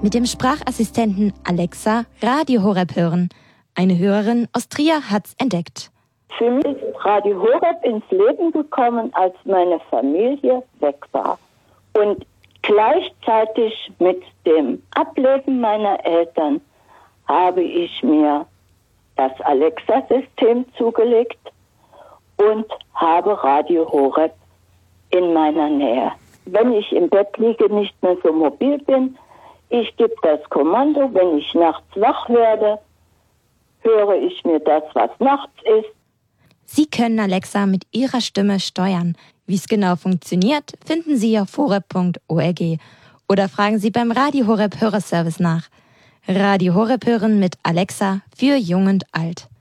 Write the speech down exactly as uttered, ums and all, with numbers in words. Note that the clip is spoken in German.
Mit dem Sprachassistenten Alexa Radio Horeb hören. Eine Hörerin aus Trier hat's entdeckt. Für mich ist Radio Horeb ins Leben gekommen, als meine Familie weg war. Und gleichzeitig mit dem Ableben meiner Eltern habe ich mir das Alexa-System zugelegt und habe Radio Horeb in meiner Nähe. Wenn ich im Bett liege, nicht mehr so mobil bin, ich gebe das Kommando, wenn ich nachts wach werde, höre ich mir das, was nachts ist. Sie können Alexa mit Ihrer Stimme steuern. Wie es genau funktioniert, finden Sie auf horeb punkt org oder fragen Sie beim Radio Horeb Hörerservice nach. Radio Horeb hören mit Alexa für Jung und Alt.